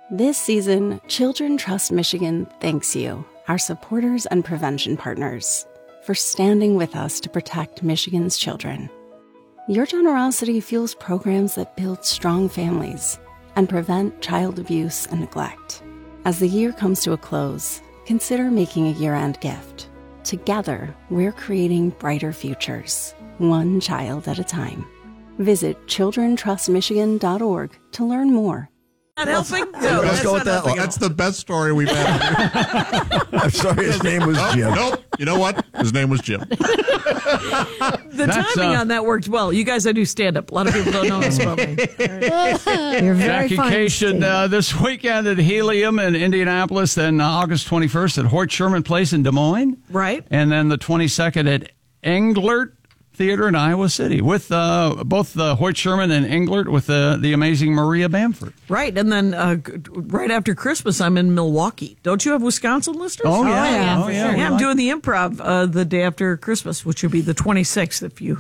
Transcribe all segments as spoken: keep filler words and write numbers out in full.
This season, Children Trust Michigan thanks you, our supporters and prevention partners, for standing with us to protect Michigan's children. Your generosity fuels programs that build strong families and prevent child abuse and neglect. As the year comes to a close, consider making a year-end gift. Together, we're creating brighter futures, one child at a time. Visit children trust michigan dot org to learn more. Not helping? No, Let's go with that. That's the best story we've had. I'm sorry, his name was nope, Jim. Nope. You know what? His name was Jim. The That's, timing uh, on that worked well. You guys, I do stand up. A lot of people don't know this about me. You're very Jackie fine, Cation Steve. uh, this weekend at Helium in Indianapolis, then uh, August twenty-first at Hort Sherman Place in Des Moines. Right. And then the twenty-second at Englert Theater in Iowa City with uh, both the Hort Sherman and Englert with the, the amazing Maria Bamford. Right. And then uh, g- right after Christmas, I'm in Milwaukee. Don't you have Wisconsin listeners? Oh, yeah. yeah, Oh, for yeah. sure. Yeah, I'm doing the improv uh, the day after Christmas, which would be the twenty-sixth if you...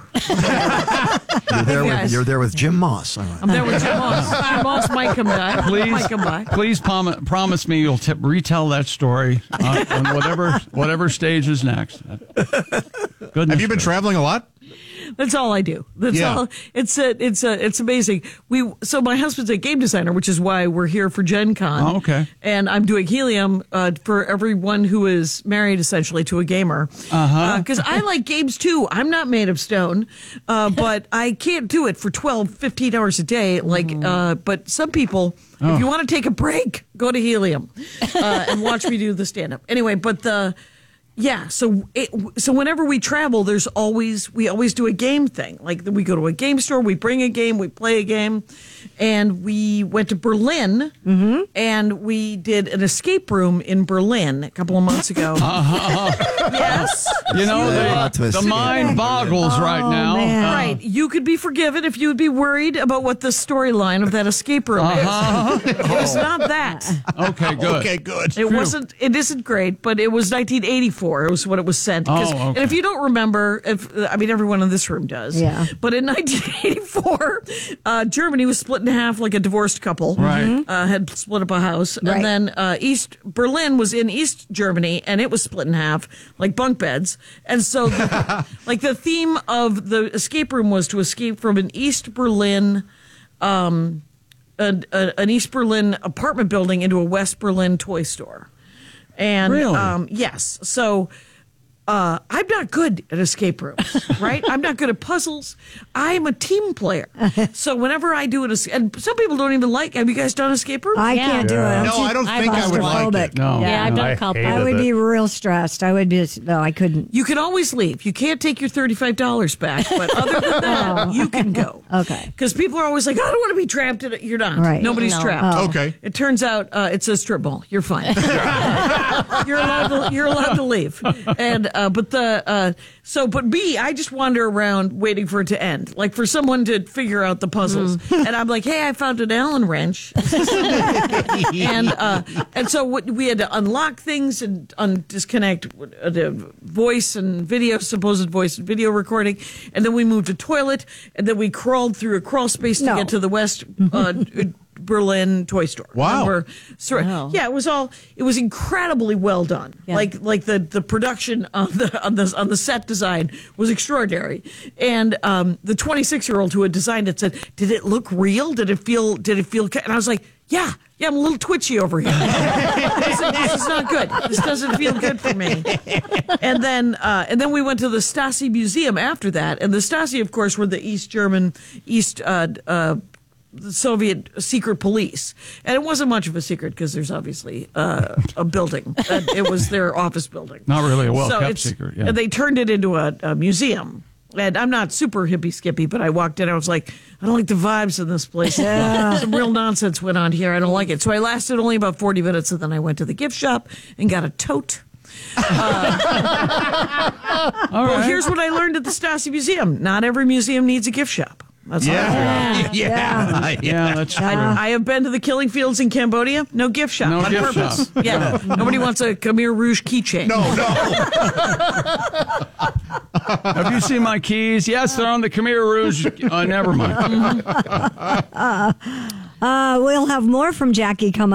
You're there, with, Yes. you're there with Jim Moss. All right. I'm there with Jim Moss. Jim Moss might come by. Please, Might come by. please prom- promise me you'll t- retell that story uh, on whatever whatever stage is next. Goodness Have you been gracious. traveling a lot? That's all I do. That's Yeah. all. It's a, it's a, it's amazing. We so my husband's a game designer, which is why we're here for Gen Con. Oh, okay. And I'm doing Helium uh, for everyone who is married essentially to a gamer. Uh-huh. Because I like games too. I'm not made of stone, uh, but I can't do it for twelve, fifteen hours a day. Like, uh, but some people, if you want to take a break, go to Helium uh, and watch me do the stand up. Anyway, but the. Yeah, so it, so whenever we travel, there's always we always do a game thing. Like we go to a game store, we bring a game, we play a game, and we went to Berlin Mm-hmm. and we did an escape room in Berlin a couple of months ago. Yes, You know, Yeah, the, to the escape. mind boggles right now. man. Uh, right. You could be forgiven if you would be worried about what the storyline of that escape room Uh-huh. is. It was not that. Okay, good. Okay, good. It wasn't. It isn't great, but it was nineteen eighty-four. It was what it was sent. 'Cause- Oh, okay. And if you don't remember, if I mean everyone in this room does, Yeah. But in nineteen eighty-four, uh, Germany was split in half like a divorced couple. Right. Uh, had split up a house, Right. and then uh, East Berlin was in East Germany, and it was split in half like bunk beds. And so, the, like the theme of the escape room was to escape from an East Berlin. Um, a, a, an East Berlin apartment building into a West Berlin toy store. And Really? um, yes, so uh, I'm not good at escape rooms, right? I'm not good at puzzles. I'm a team player. So whenever I do it, and some people don't even like. Have you guys done escape rooms? I Yeah. can't do it. Yeah. I'm No, too I don't I'm think I would like claustrophobic. it. No. Yeah, I've done I a couple. hated I would it. be real stressed. I would just, no, I couldn't. You can always leave. You can't take your thirty-five dollars back, but other than that, you can go. Okay. Because people are always like, I don't want to be trapped in it. You're not. Right. Nobody's No. trapped. Oh. Okay. It turns out uh, it's a strip mall. You're fine. you're allowed to. You're allowed to leave. And uh, but the uh, so but me, I just wander around waiting for it to end, like for someone to figure out the puzzles. And I'm like, hey, I found an Allen wrench. and uh, and so what, we had to unlock things and un- disconnect uh, the voice and video, supposed voice and video recording, and then we moved to toilet, and then we crawled through a crawl space to No. get to the West uh, Berlin toy store. Wow. And we're sort of- Wow. yeah, it was all it was incredibly well done. Yeah. Like like the, the production on the on the on the set design was extraordinary. And um, the twenty-six year old who had designed it said, "Did it look real? Did it feel? Did it feel?" ca-" And I was like, "Yeah, yeah, I'm a little twitchy over here. this, is, this is not good. This doesn't feel good for me." And then uh, and then we went to the Stasi Museum after that, and the Stasi, of course, were the East German East. Uh, uh, the Soviet secret police. And it wasn't much of a secret because there's obviously uh, a building. And it was their office building. Not really a well-kept it's- secret, yeah. And they turned it into a, a museum. And I'm not super hippie skippy, but I walked in. I was like, I don't like the vibes in this place. Some real nonsense went on here. I don't like it. So I lasted only about forty minutes, and then I went to the gift shop and got a tote. Uh, All well, right. here's what I learned at the Stasi Museum. Not every museum needs a gift shop. That's all I learned. Yeah. Yeah. Yeah, that's true. I, I have been to the killing fields in Cambodia. No gift shop. No on gift purpose. shop. Yeah. Nobody wants a Khmer Rouge keychain. No, no. Have you seen my keys? Yes, they're on the Khmer Rouge. Uh, never mind. Uh, we'll have more from Jackie coming